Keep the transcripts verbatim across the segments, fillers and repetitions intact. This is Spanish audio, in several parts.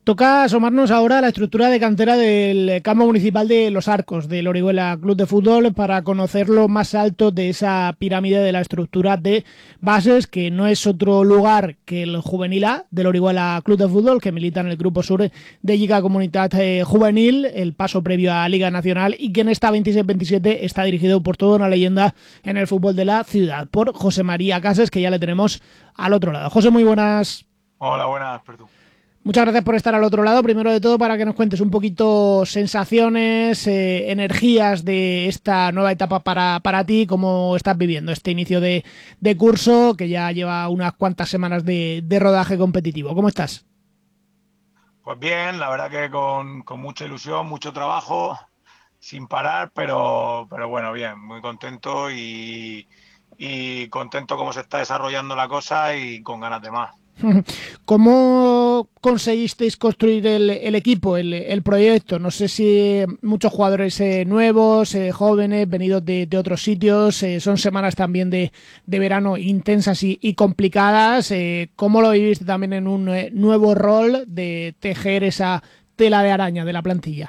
Toca asomarnos ahora a la estructura de cantera del campo municipal de Los Arcos, del Orihuela Club de Fútbol, para conocer lo más alto de esa pirámide de la estructura de bases, que no es otro lugar que el Juvenil A del Orihuela Club de Fútbol, que milita en el Grupo Sur de Lliga Comunitat eh, Juvenil, el paso previo a Liga Nacional, y que en esta veintiséis veintisiete está dirigido por toda una leyenda en el fútbol de la ciudad, por José María Cases, que ya le tenemos al otro lado. José, muy buenas. Hola, buenas, Perdu. Muchas gracias por estar al otro lado. Primero de todo, para que nos cuentes un poquito sensaciones, eh, energías de esta nueva etapa para, para ti, cómo estás viviendo este inicio de, de curso, que ya lleva unas cuantas semanas de, de rodaje competitivo. ¿Cómo estás? Pues bien, la verdad que con, con mucha ilusión, mucho trabajo, sin parar, pero, pero bueno, bien, muy contento y, y contento cómo se está desarrollando la cosa y con ganas de más. ¿Cómo conseguisteis construir el, el equipo, el, el proyecto? No sé si muchos jugadores eh, nuevos, eh, jóvenes, venidos de, de otros sitios, eh, son semanas también de, de verano intensas y, y complicadas. Eh, ¿Cómo lo viviste también en un eh, nuevo rol de tejer esa tela de araña de la plantilla?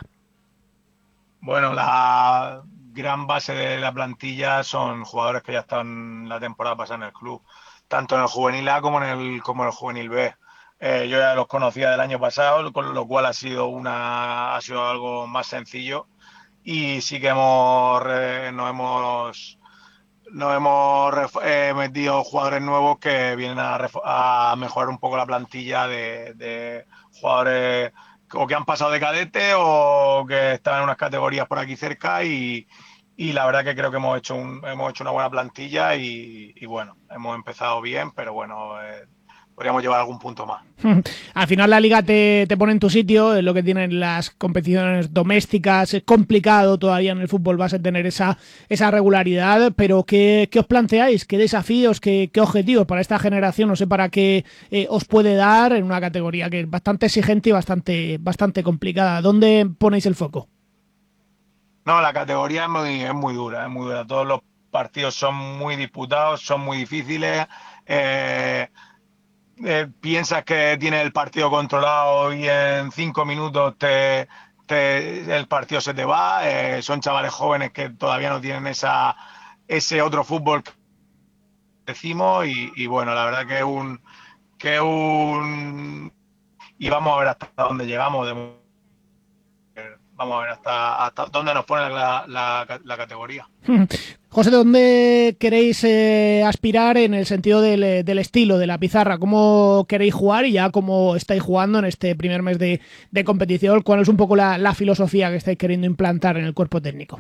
Bueno, la gran base de la plantilla son jugadores que ya están la temporada pasada en el club, tanto en el Juvenil A como en el, como en el Juvenil B. Eh, yo ya los conocía del año pasado, con lo cual ha sido, una, ha sido algo más sencillo y sí que hemos, re, nos hemos, nos hemos eh, metido jugadores nuevos que vienen a, a mejorar un poco la plantilla de, de jugadores o que han pasado de cadete o que están en unas categorías por aquí cerca y, y la verdad que creo que hemos hecho, un, hemos hecho una buena plantilla y, y bueno, hemos empezado bien, pero bueno, eh, podríamos llevar algún punto más. Al final la liga te, te pone en tu sitio, es lo que tienen las competiciones domésticas, es complicado todavía en el fútbol base tener esa, esa regularidad, pero ¿qué, qué os planteáis? ¿Qué desafíos, qué, qué objetivos para esta generación? No sé para qué eh, os puede dar en una categoría que es bastante exigente y bastante, bastante complicada. ¿Dónde ponéis el foco? No, la categoría es muy, es muy dura, es muy dura. Todos los partidos son muy disputados, son muy difíciles. Eh, eh, piensas que tienes el partido controlado y en cinco minutos te, te, el partido se te va. Eh, son chavales jóvenes que todavía no tienen esa, ese otro fútbol que decimos y, y bueno, la verdad que es un, que es un... Y vamos a ver hasta dónde llegamos. De, vamos a ver hasta, hasta dónde nos pone la, la, la categoría. José, ¿dónde queréis eh, aspirar en el sentido del, del estilo, de la pizarra? ¿Cómo queréis jugar y ya cómo estáis jugando en este primer mes de, de competición? ¿Cuál es un poco la, la filosofía que estáis queriendo implantar en el cuerpo técnico?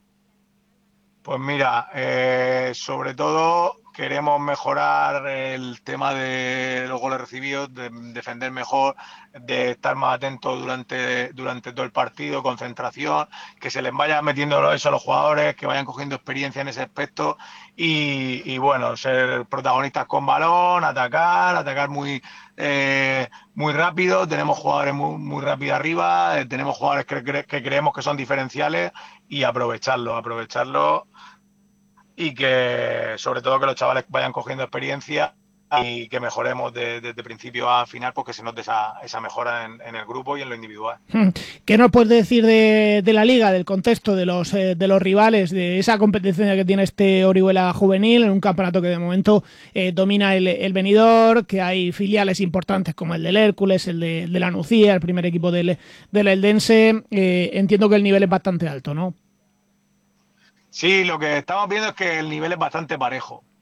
Pues mira, eh, sobre todo queremos mejorar el tema de los goles recibidos, de defender mejor, de estar más atentos durante, durante todo el partido, concentración, que se les vaya metiendo eso a los jugadores, que vayan cogiendo experiencia en ese aspecto y, y bueno, ser protagonistas con balón, atacar, atacar muy, eh, muy rápido. Tenemos jugadores muy, muy rápidos arriba, eh, tenemos jugadores que, cre que creemos que son diferenciales y aprovecharlo, aprovecharlo y que sobre todo que los chavales vayan cogiendo experiencia y que mejoremos desde de, de principio a final porque se note esa, esa mejora en, en el grupo y en lo individual. ¿Qué nos puedes decir de, de la liga, del contexto, de los, eh, de los rivales, de esa competencia que tiene este Orihuela juvenil en un campeonato que de momento eh, domina el, el Benidorm, que hay filiales importantes como el del Hércules, el de, el de la Nucía, el primer equipo del, del Eldense? Eh, entiendo que el nivel es bastante alto, ¿no? Sí, lo que estamos viendo es que el nivel es bastante parejo.